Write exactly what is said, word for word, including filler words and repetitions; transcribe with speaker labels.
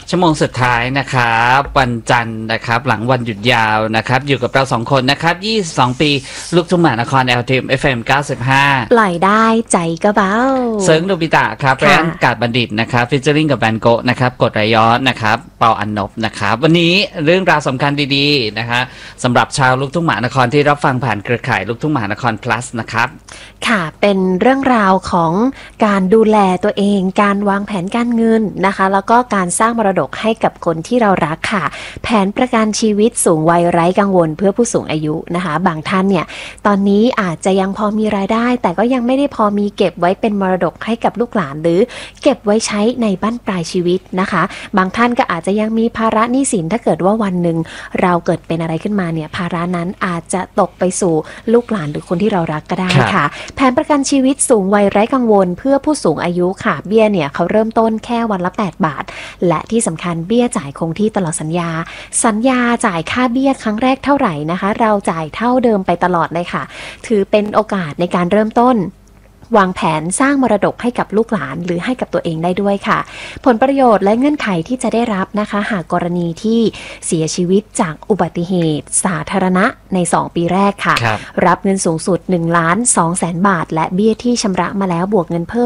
Speaker 1: ชั่วโมงสุดท้ายนะครับวันจันทร์นะครับหลังวันหยุดยาวนะครับอยู่กับเราสองคนนะครับยี่สิบสองปีลูกทุ่งมหานคร แอล ที เอ็ม เอฟ เอ็ม เก้าสิบห้า
Speaker 2: ปล่อยได้ใจก็เบา
Speaker 1: เซิร์งโนบิตะครับแรนกาดบัณฑิตนะครับฟิชเจอริงกับแบนโกะนะครับกดไรย้อนนะครับเปาอันนบนะครับวันนี้เรื่องราวสำคัญดีๆนะคะสำหรับชาวลูกทุ่งมหานครที่รับฟังผ่านเครือข่ายลูกทุ่งมหานคร plus นะครับ
Speaker 2: ค่ะเป็นเรื่องราวของการดูแลตัวเองการวางแผนการเงินนะคะแล้วก็การสร้างมรดกให้กับคนที่เรารักค่ะแผนประกันชีวิตสูงวัยไร้กังวลเพื่อผู้สูงอายุนะคะบางท่านเนี่ยตอนนี้อาจจะยังพอมีรายได้แต่ก็ยังไม่ได้พอมีเก็บไว้เป็นมรดกให้กับลูกหลานหรือเก็บไว้ใช้ในบั้นปลายชีวิตนะคะบางท่านก็อาจจะยังมีภาระหนี้สินถ้าเกิดว่าวันหนึ่งเราเกิดเป็นอะไรขึ้นมาเนี่ยภาระนั้นอาจจะตกไปสู่ลูกหลานหรือคนที่เรารักก็ได้ค่ะแผนประกันชีวิตสูงวัยไร้กังวลเพื่อผู้สูงอายุค่ะเบี้ยเนี่ยเขาเริ่มต้นแค่วันละแปดบาทและที่สำคัญเบี้ยจ่ายคงที่ตลอดสัญญาสัญญาจ่ายค่าเบี้ยครั้งแรกเท่าไหร่นะคะเราจ่ายเท่าเดิมไปตลอดเลยค่ะถือเป็นโอกาสในการเริ่มต้นวางแผนสร้างมรดกให้กับลูกหลานหรือให้กับตัวเองได้ด้วยค่ะผลประโยชน์และเงื่อนไขที่จะได้รับนะคะหากกรณีที่เสียชีวิตจากอุบัติเหตุสาธารณะในสองปีแรกค่ะ
Speaker 1: รับ
Speaker 2: รับเงินสูงสุดหนึ่งล้านสองแสนบาทและเบี้ยที่ชำระมาแล้วบวกเงินเพิ่ม